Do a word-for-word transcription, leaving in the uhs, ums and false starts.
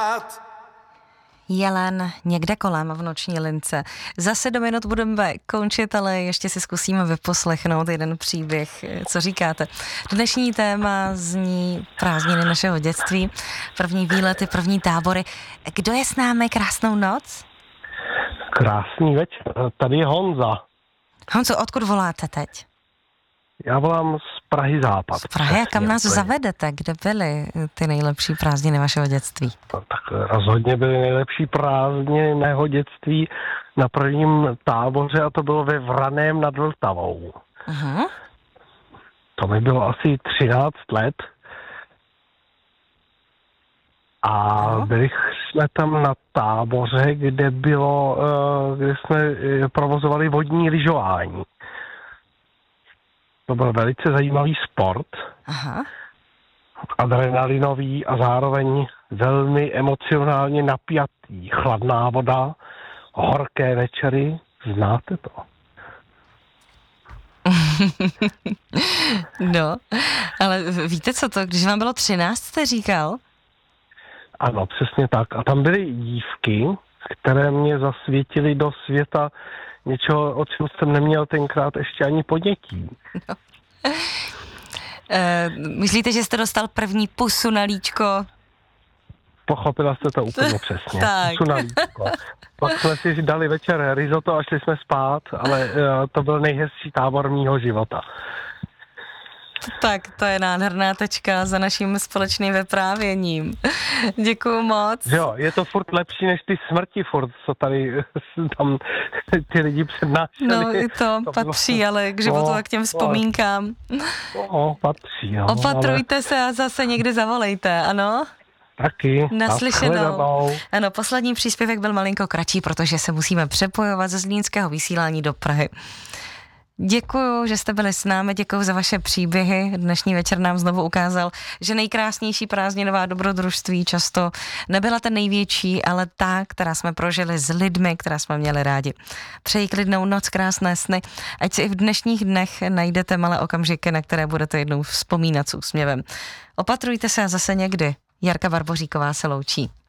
Jelen někde kolem v noční lince. Za sedm minut budeme končit, ale ještě si zkusíme vyposlechnout jeden příběh. Co říkáte? Dnešní téma zní prázdniny našeho dětství, první výlety, první tábory. Kdo je s námi? Krásnou noc? Krásný večer. Tady je Honza. Honzo, odkud voláte teď? Já volám z Prahy Západ. Z Prahy? A kam nás zavedete? Kde byly ty nejlepší prázdniny vašeho dětství? No, tak rozhodně byly nejlepší prázdniny mého dětství na prvním táboře a to bylo ve Vraném nad Vltavou. Uh-huh. To mi bylo asi třináct let. A uh-huh. byli jsme tam na táboře, kde bylo, kde jsme provozovali vodní lyžování. To byl velice zajímavý sport, Aha. adrenalinový a zároveň velmi emocionálně napjatý. Chladná voda, horké večery, znáte to? No, ale víte co to, když vám bylo třináct, jste říkal? Ano, přesně tak. A tam byly dívky, které mě zasvětily do světa něčeho, o čem jsem neměl tenkrát ještě ani ponětí. No. E, myslíte, že jste dostal první pusu na líčko? Pochopila jste to úplně přesně. Tak. Pusu na líčko. Pak jsme si dali večer risotto a šli jsme spát, ale uh, to byl nejhezčí tábor mýho života. Tak, to je nádherná tečka za naším společným vyprávěním. Děkuju moc. Jo, je to furt lepší než ty smrti furt, co tady tam ty lidi přednášeli. No i to, to patří, bylo... ale k životu no, a k těm vzpomínkám. No, patří, jo. Opatrujte ale... se a zase někdy zavolejte, ano? Taky. Naslyšenou. Ano, poslední příspěvek byl malinko kratší, protože se musíme přepojovat ze zlínského vysílání do Prahy. Děkuju, že jste byli s námi, děkuju za vaše příběhy. Dnešní večer nám znovu ukázal, že nejkrásnější prázdninová dobrodružství často nebyla ten největší, ale ta, která jsme prožili s lidmi, která jsme měli rádi. Přeji klidnou noc, krásné sny, ať si i v dnešních dnech najdete malé okamžiky, na které budete jednou vzpomínat s úsměvem. Opatrujte se a zase někdy. Jarka Barboříková se loučí.